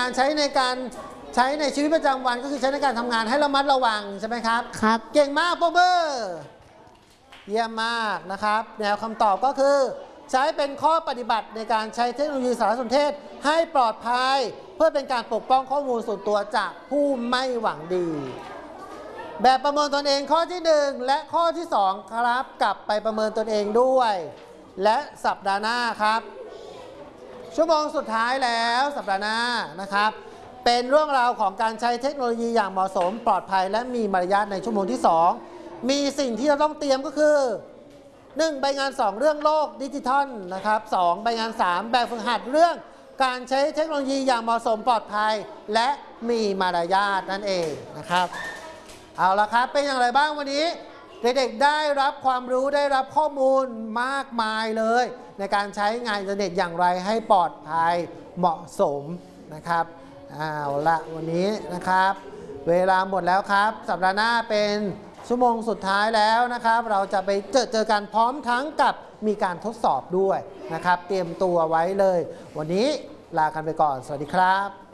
การใช้ในชีวิตประจำวันก็คือใช้ในการทำงานให้ระมัดระวังใช่ไหมครับครับเก่งมากโปรเบอร์เยี่ยมมากนะครับแนวคำตอบก็คือใช้เป็นข้อปฏิบัติในการใช้เทคโนโลยีสารสนเทศให้ปลอดภัยเพื่อเป็นการปกป้องข้อมูลส่วนตัวจากผู้ไม่หวังดีแบบประเมินตนเองข้อที่1และข้อที่2ครับกลับไปประเมินตนเองด้วยและสัปดาห์หน้าครับชั่วโมงสุดท้ายแล้วสัปดาห์หน้านะครับเป็นเรื่องราวของการใช้เทคโนโลยีอย่างเหมาะสมปลอดภัยและมีมารยาทในชั่วโมงที่2มีสิ่งที่เราต้องเตรียมก็คือ1ใบงาน2เรื่องโลกดิจิทัลนะครับ2ใบงาน3แบบฝึกหัดเรื่องการใช้เทคโนโลยีอย่างเหมาะสมปลอดภัยและมีมารยาทนั่นเองนะครับเอาละครับเป็นอย่างไรบ้างวันนี้เด็กๆได้รับความรู้ได้รับข้อมูลมากมายเลยในการใช้งานอินเทอร์เน็ตอย่างไรให้ปลอดภัยเหมาะสมนะครับเอาละวันนี้นะครับเวลาหมดแล้วครับสัปดาห์หน้าเป็นชั่วโมงสุดท้ายแล้วนะครับเราจะไปเจอกันพร้อมทั้งกับมีการทดสอบด้วยนะครับเตรียมตัวไว้เลยวันนี้ลากันไปก่อนสวัสดีครับ